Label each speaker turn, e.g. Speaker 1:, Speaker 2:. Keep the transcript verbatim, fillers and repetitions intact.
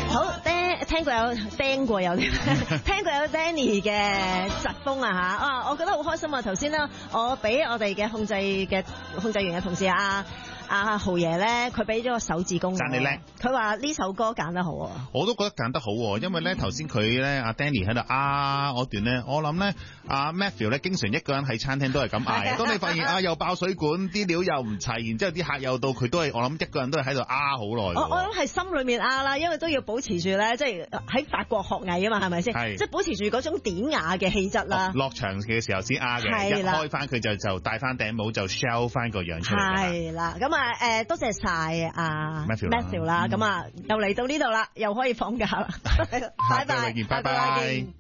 Speaker 1: 好，聽過有聽過有聽過有 Danny 嘅疾風啊吓啊！我覺得好開心啊！頭先咧，我俾我哋嘅控制嘅控制員嘅同事啊。阿豪爺咧，佢俾咗個手指公，
Speaker 2: 讚你叻。
Speaker 1: 佢話呢首歌揀得好啊，
Speaker 2: 我都覺得揀得好，因為咧頭先佢咧阿 Danny 喺度啊嗰段咧，我諗咧阿 Matthew 咧經常一個人喺餐廳都係咁嗌。當你發現啊又爆水管，啲料又唔齊，然之後啲客又到，佢都係我諗一個人都係喺度啊好耐。
Speaker 1: 我我諗係心裏面啊啦，因為都要保持住咧，即係喺法國學藝啊嘛，係咪先？係，即係保持住嗰種典雅嘅氣質啦。落場嘅時候先啊嘅，一開翻佢就就戴翻頂帽就 show 翻個樣出嚟。係啦，咁啊。誒，多謝晒啊 Matthew 啦，咁啊，又嚟到呢度啦，又可以放假啦，拜拜，
Speaker 2: 拜拜。